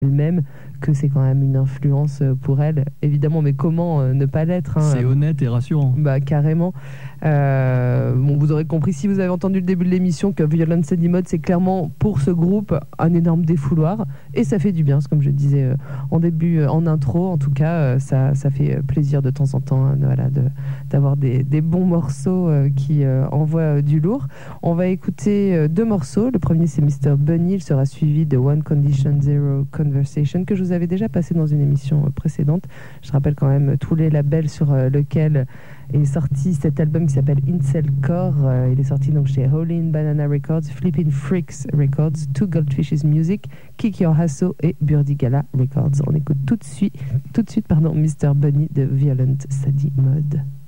elle-même que c'est quand même une influence pour elle, évidemment, mais comment ne pas l'être, hein, C'est honnête et rassurant. Bah, carrément. Bon, vous aurez compris, si vous avez entendu le début de l'émission, que Violent Steady Mode, c'est clairement pour ce groupe un énorme défouloir. Et ça fait du bien, comme je disais en début, en intro. En tout cas, ça fait plaisir de temps en temps, hein, voilà, d'avoir des bons morceaux qui envoient du lourd. On va écouter deux morceaux. Le premier, c'est Mr. Bunny. Il sera suivi de One Condition Zero Conversation, que je vous avais déjà passé dans une émission précédente. Je rappelle quand même tous les labels sur lesquels est sorti cet album qui s'appelle Incel Core. Il est sorti donc chez Howlin' Banana Records, Flippin' Freaks Records, Two Goldfishes Music, Kick Your Hasso et Burdigala Records. On écoute tout de suite Mr. Bunny de Violent Steady Mode.